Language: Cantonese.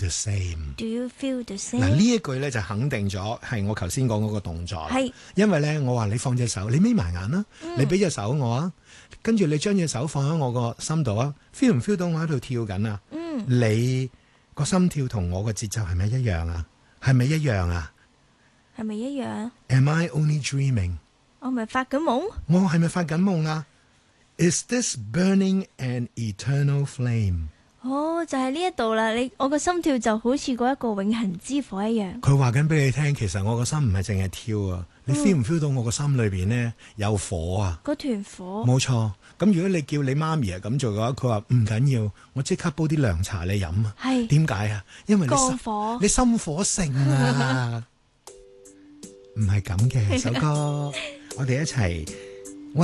the same？ Do you feel the 嗱 same？ 呢一句咧就肯定咗係我頭先講嗰個動作。 係因為咧我話你放隻手，你眯埋眼啦，你俾隻手我啊，跟住你將隻手放喺我個心度啊 ，feel 唔 feel 到我喺度跳緊啊？你個心跳同我個節奏係咪一樣啊？係咪一樣啊係咪一樣？ ？Am I only dreaming？ 我咪發緊夢？ 我係咪發緊夢啊 ？Is this burning an eternal flame？ 哦，就係呢一度啦！我個心跳就好似嗰一個永恆之火一樣。 佢話緊俾你聽，其實我個心唔係淨係跳啊，你 feel 唔 feel 到我個心裏邊呢有火啊？ 嗰團火。 冇錯。咁如果你叫你媽咪啊咁做嘅話，佢話唔緊要，我即刻煲啲涼茶你飲啊。 係。 點解啊？因為降火。 你心火盛啊！唔係咁嘅首歌，我哋一齊